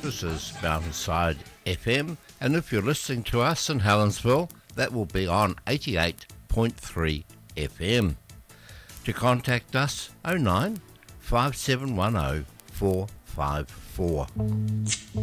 this is Mountainside FM, and if you're listening to us in Helensville, that will be on 88.3 FM. To contact us, 09 5710 454.